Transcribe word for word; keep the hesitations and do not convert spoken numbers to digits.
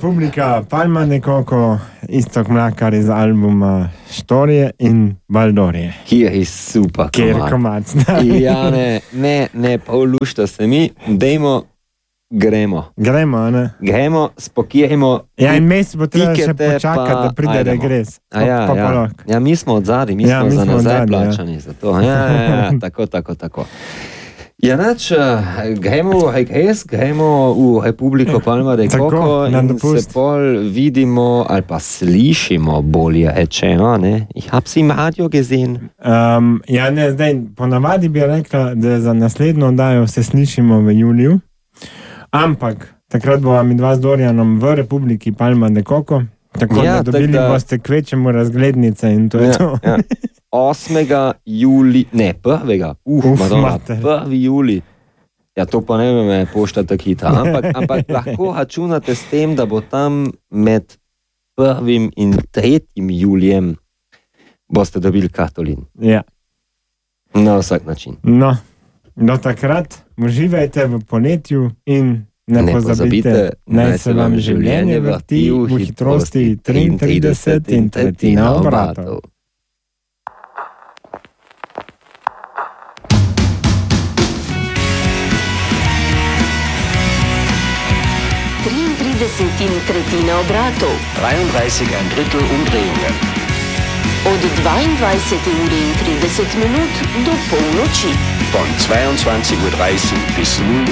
Republika Palma de Coco, Iztok Mlakar iz albuma Štorije in Baldorije. Kjer je super Kjer je komac. Ja, ne, ne, ne, pa ulušta se mi, dejmo, gremo. Gremo, ne? Gremo, spokijemo. Ja, in mes bo treba še počakati, da pride regres. A ja, pa, pa ja. Ja, mi smo odzadi, mi ja, smo mi za smo nazaj odzadi, plačani ja. Za to. Ja, ja, ja, tako, tako, tako. Ja, nač, gremo v regres, gremo v Republiko Palma de Coco in dopust. se pol vidimo, ali pa slišimo bolje rečeno, ne? Ich hab si im Radio gesehen. Um, ja, ne, zdaj, ponavadi bi rekla, da za naslednjo oddajo se slišimo v juliju, ampak takrat bo mi dva z Dorijanom v Republiki Palma de Coco, tako ja, da dobili da... boste kvečemu razglednice in to je ja, to. Ja. osmega julija, ne, prvega, uh, Uf, Madonna, prvi julij. Ja, to pa ne vem, pošta tako hita, ampak, ampak lahko računate s tem, da bo tam med prvim in tretjim julijem boste dobili kartolin. Ja. Na vsak način. No, do takrat uživajte v poletju in ne, ne pozabite, naj se vam življenje vrti v hitrosti triintrideset in tretjina obratov. triintrideset in tretjina obratov. dvaindvajset ein Drittel Umdrehungen. Od dvaindvajsete ure in trideset minut do polnoči. Von zweiundzwanzig Uhr dreißig bis null